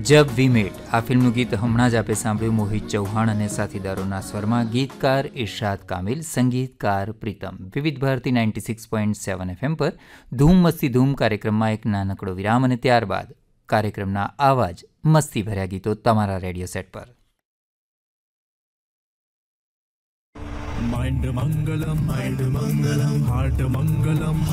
જબ વી મેટ આ ફિલ્મનું ગીત હમણાં જ આપે સાંભળ્યું મોહિત ચૌહાણ અને સાથીદારોના સ્વરમાં. ગીતકાર ઇરશાદ કામિલ, સંગીતકાર પ્રીતમ. વિવિધ ભારતી 96.7 FM પર ધૂમ મસ્તી ધૂમ કાર્યક્રમમાં એક નાનકડો વિરામ અને ત્યારબાદ કાર્યક્રમના આવા જ મસ્તી ભર્યા ગીતો તમારા રેડિયો સેટ પર. Mind Mangalam, Mind Mangalam, Heart Mangalam,